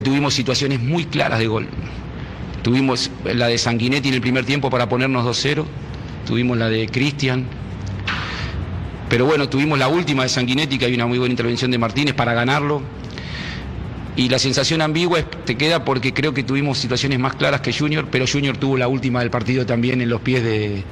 Tuvimos situaciones muy claras de gol. Tuvimos la de Sanguinetti en el primer tiempo para ponernos 2-0. Tuvimos la de Cristian. Pero bueno, tuvimos la última de Sanguinetti, que hay una muy buena intervención de Martínez para ganarlo. Y la sensación ambigua te queda porque creo que tuvimos situaciones más claras que Junior, pero Junior tuvo la última del partido también en los pies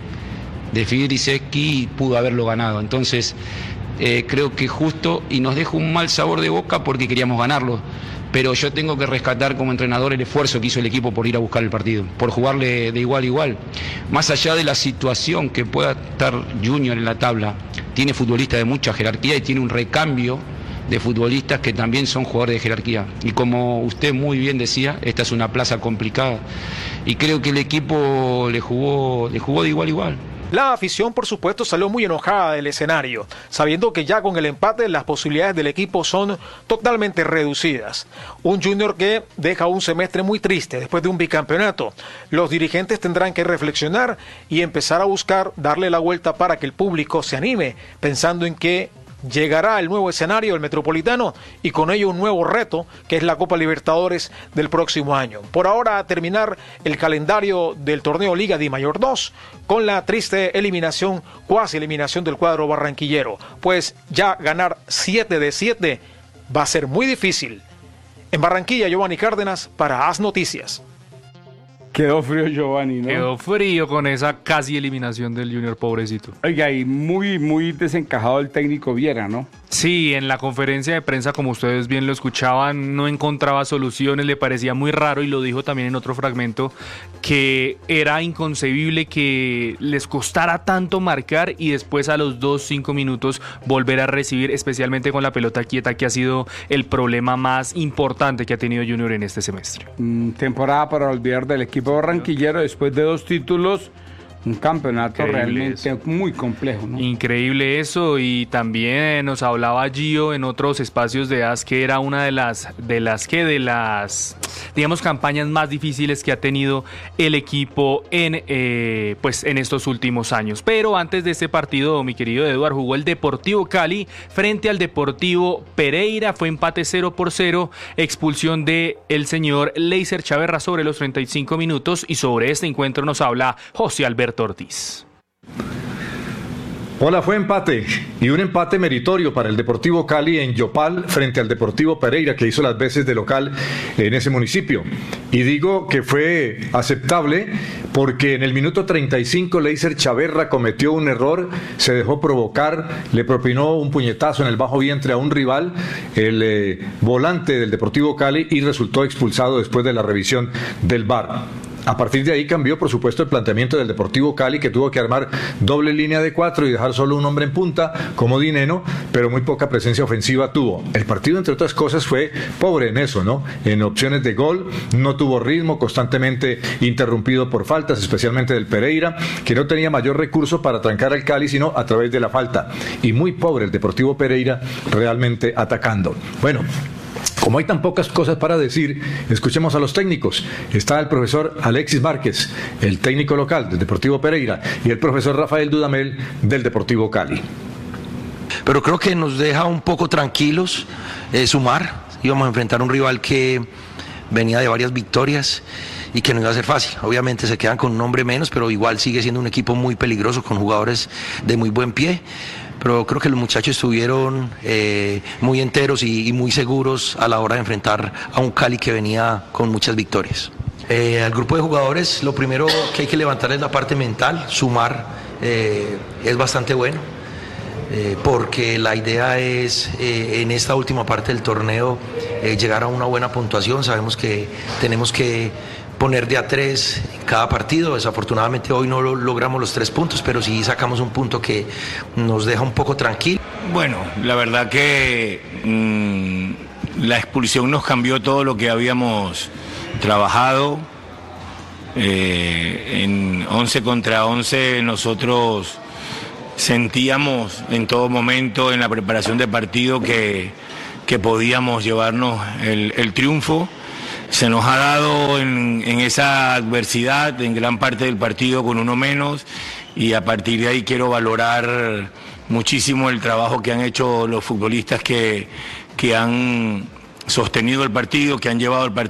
de Fidriseski y pudo haberlo ganado. Entonces, creo que justo, y nos deja un mal sabor de boca porque queríamos ganarlo. Pero yo tengo que rescatar como entrenador el esfuerzo que hizo el equipo por ir a buscar el partido, por jugarle de igual a igual. Más allá de la situación que pueda estar Junior en la tabla, tiene futbolistas de mucha jerarquía y tiene un recambio de futbolistas que también son jugadores de jerarquía. Y como usted muy bien decía, esta es una plaza complicada y creo que el equipo le jugó de igual a igual. La afición, por supuesto, salió muy enojada del escenario, sabiendo que ya con el empate las posibilidades del equipo son totalmente reducidas. Un Junior que deja un semestre muy triste después de un bicampeonato. Los dirigentes tendrán que reflexionar y empezar a buscar darle la vuelta para que el público se anime, pensando en que llegará el nuevo escenario, el Metropolitano, y con ello un nuevo reto, que es la Copa Libertadores del próximo año. Por ahora, a terminar el calendario del torneo Liga Dimayor 2, con la triste eliminación, cuasi eliminación del cuadro barranquillero, pues ya ganar 7 de 7 va a ser muy difícil. En Barranquilla, Giovanni Cárdenas para AS Noticias. Quedó frío Giovanni, ¿no? Quedó frío con esa casi eliminación del Junior, pobrecito. Oiga, y muy desencajado el técnico Viera, ¿no? Sí, en la conferencia de prensa, como ustedes bien lo escuchaban, no encontraba soluciones, le parecía muy raro y lo dijo también en otro fragmento, que era inconcebible que les costara tanto marcar y después a los 2-5 minutos volver a recibir, especialmente con la pelota quieta, que ha sido el problema más importante que ha tenido Junior en este semestre. Temporada para olvidar del equipo barranquillero después de 2 títulos. Un campeonato realmente muy complejo, ¿no? Increíble eso, y también nos hablaba Gio en otros espacios de AS que era una de las digamos campañas más difíciles que ha tenido el equipo en estos últimos años. Pero antes de este partido, mi querido Eduard, jugó el Deportivo Cali frente al Deportivo Pereira, fue empate 0-0, expulsión de el señor Leiser Chaverra sobre los 35 minutos, y sobre este encuentro nos habla José Alberto Ortiz. Hola, fue empate, y un empate meritorio para el Deportivo Cali en Yopal frente al Deportivo Pereira, que hizo las veces de local en ese municipio. Y digo que fue aceptable porque en el minuto 35 Leiser Chaverra cometió un error, se dejó provocar, le propinó un puñetazo en el bajo vientre a un rival, el volante del Deportivo Cali, y resultó expulsado después de la revisión del VAR. A partir de ahí cambió, por supuesto, el planteamiento del Deportivo Cali, que tuvo que armar doble línea de 4 y dejar solo un hombre en punta, como Dineno, pero muy poca presencia ofensiva tuvo. El partido, entre otras cosas, fue pobre en eso, ¿no? En opciones de gol, no tuvo ritmo, constantemente interrumpido por faltas, especialmente del Pereira, que no tenía mayor recurso para trancar al Cali, sino a través de la falta. Y muy pobre el Deportivo Pereira realmente atacando. Bueno, como hay tan pocas cosas para decir, escuchemos a los técnicos. Está el profesor Alexis Márquez, el técnico local del Deportivo Pereira, y el profesor Rafael Dudamel del Deportivo Cali. Pero creo que nos deja un poco tranquilos sumar. Íbamos a enfrentar a un rival que venía de varias victorias y que no iba a ser fácil. Obviamente se quedan con un hombre menos, pero igual sigue siendo un equipo muy peligroso, con jugadores de muy buen pie. Pero creo que los muchachos estuvieron muy enteros y muy seguros a la hora de enfrentar a un Cali que venía con muchas victorias. Al grupo de jugadores, lo primero que hay que levantar es la parte mental. Sumar es bastante bueno, porque la idea es en esta última parte del torneo llegar a una buena puntuación. Sabemos que tenemos que poner de a 3 en cada partido. Desafortunadamente hoy no logramos los 3 puntos, pero sí sacamos un punto que nos deja un poco tranquilo. Bueno, la verdad que la expulsión nos cambió todo lo que habíamos trabajado. En 11 contra 11 nosotros sentíamos en todo momento en la preparación del partido que podíamos llevarnos el triunfo. Se nos ha dado en esa adversidad, en gran parte del partido, con uno menos, y a partir de ahí quiero valorar muchísimo el trabajo que han hecho los futbolistas que han sostenido el partido, que han llevado el partido